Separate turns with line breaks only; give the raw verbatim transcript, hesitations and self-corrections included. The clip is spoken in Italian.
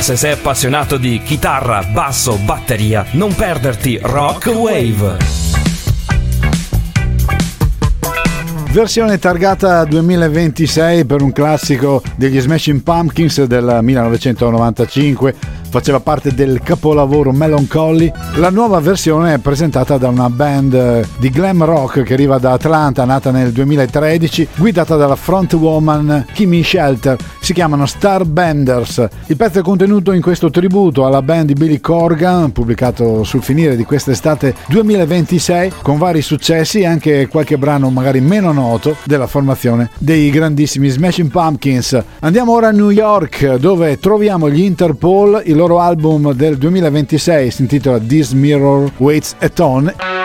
Se sei appassionato di chitarra, basso, batteria, non perderti Rock Wave.
Versione targata duemilaventisei per un classico degli Smashing Pumpkins del millenovecentonovantacinque, faceva parte del capolavoro Melancholy. La nuova versione è presentata da una band di glam rock che arriva da Atlanta, nata nel duemilatredici, guidata dalla frontwoman Kimmy Shelter. Si chiamano Starbenders. Il pezzo è contenuto in questo tributo alla band di Billy Corgan, pubblicato sul finire di quest'estate duemilaventisei, con vari successi e anche qualche brano magari meno noto della formazione dei grandissimi Smashing Pumpkins. Andiamo ora a New York, dove troviamo gli Interpol. Il loro album del duemilaventisei si intitola This Mirror Waits a Ton.